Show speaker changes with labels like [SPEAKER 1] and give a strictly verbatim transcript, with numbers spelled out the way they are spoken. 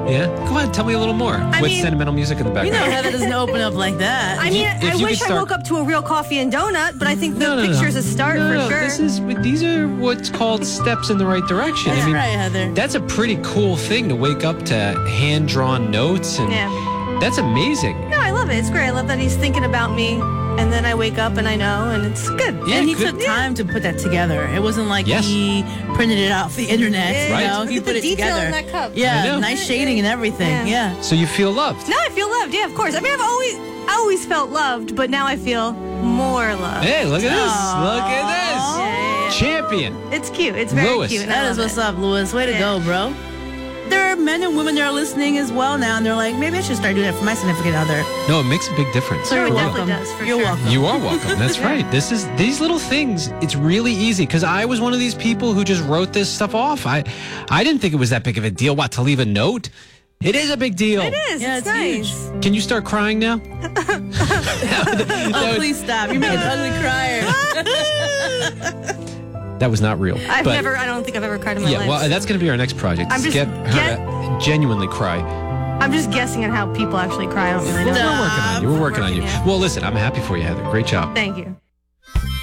[SPEAKER 1] Yeah? Come on, tell me a little more.
[SPEAKER 2] I
[SPEAKER 1] With
[SPEAKER 2] mean,
[SPEAKER 1] sentimental music in the
[SPEAKER 3] You
[SPEAKER 1] background.
[SPEAKER 3] know Heather doesn't open up like that.
[SPEAKER 2] I mean,
[SPEAKER 1] If
[SPEAKER 2] I
[SPEAKER 1] you
[SPEAKER 2] wish
[SPEAKER 1] could
[SPEAKER 2] I
[SPEAKER 1] start-
[SPEAKER 2] woke up to a real coffee and donut, but I think the
[SPEAKER 1] No, no, no.
[SPEAKER 2] picture's a start
[SPEAKER 1] no,
[SPEAKER 2] for
[SPEAKER 1] no,
[SPEAKER 2] sure.
[SPEAKER 1] This is, these are what's called steps in the right direction.
[SPEAKER 3] That's
[SPEAKER 1] I mean,
[SPEAKER 3] right, Heather.
[SPEAKER 1] That's a pretty cool thing to wake up to hand-drawn notes. And
[SPEAKER 2] Yeah.
[SPEAKER 1] that's amazing.
[SPEAKER 2] No, I love it. It's great. I love that he's thinking about me, and then I wake up and I know, and it's good.
[SPEAKER 1] Yeah,
[SPEAKER 3] and he
[SPEAKER 1] good.
[SPEAKER 3] took time to put that together. It wasn't like
[SPEAKER 1] Yes.
[SPEAKER 3] he printed it off the internet.
[SPEAKER 2] Yeah.
[SPEAKER 3] You
[SPEAKER 1] Right.
[SPEAKER 3] know,
[SPEAKER 2] Look
[SPEAKER 3] he
[SPEAKER 2] at
[SPEAKER 3] put
[SPEAKER 2] the
[SPEAKER 3] it
[SPEAKER 2] detail
[SPEAKER 3] together.
[SPEAKER 2] in that cup.
[SPEAKER 1] I
[SPEAKER 3] Yeah,
[SPEAKER 1] know.
[SPEAKER 3] nice shading and everything.
[SPEAKER 2] Yeah.
[SPEAKER 3] Yeah.
[SPEAKER 1] So you feel loved.
[SPEAKER 2] No, I feel loved. Yeah, of course. I mean, I've always, I always felt loved, but now I feel more loved.
[SPEAKER 1] Hey, look at this.
[SPEAKER 3] Aw.
[SPEAKER 1] Look at this.
[SPEAKER 2] Yeah, yeah, yeah.
[SPEAKER 1] Champion.
[SPEAKER 2] It's cute. It's very
[SPEAKER 1] Lewis.
[SPEAKER 2] cute. and I
[SPEAKER 3] That is
[SPEAKER 2] love
[SPEAKER 3] what's
[SPEAKER 2] it.
[SPEAKER 3] up, Lewis. Way to
[SPEAKER 2] Yeah.
[SPEAKER 3] go, bro. There are men and women that are listening as well now, and they're like, maybe I should start doing that for my significant other.
[SPEAKER 1] No, it makes a big difference.
[SPEAKER 3] So
[SPEAKER 2] Sure,
[SPEAKER 3] you're
[SPEAKER 2] it
[SPEAKER 3] welcome.
[SPEAKER 2] definitely does, for
[SPEAKER 3] You're
[SPEAKER 2] sure.
[SPEAKER 3] welcome.
[SPEAKER 1] You are welcome. That's right. This is these little things. It's really easy because I was one of these people who just wrote this stuff off. I, I didn't think it was that big of a deal. What, to leave a note? It is a big deal.
[SPEAKER 2] It is.
[SPEAKER 3] Yeah,
[SPEAKER 2] it's,
[SPEAKER 3] it's
[SPEAKER 2] nice.
[SPEAKER 3] huge.
[SPEAKER 1] Can you start crying now?
[SPEAKER 3] Oh, please stop. You're making an ugly crier.
[SPEAKER 1] That was not real.
[SPEAKER 2] I've
[SPEAKER 1] But-
[SPEAKER 2] never. I don't think I've ever cried in my
[SPEAKER 1] Yeah,
[SPEAKER 2] life.
[SPEAKER 1] well, that's going to be our next project.
[SPEAKER 2] I'm
[SPEAKER 1] is
[SPEAKER 2] just
[SPEAKER 1] get her
[SPEAKER 2] get-
[SPEAKER 1] to genuinely cry.
[SPEAKER 2] I'm just guessing on how people actually cry. I don't really know.
[SPEAKER 1] We're working on you. We're working on you.
[SPEAKER 2] Working, yeah.
[SPEAKER 1] Well, listen, I'm happy for you, Heather. Great job.
[SPEAKER 2] Thank you.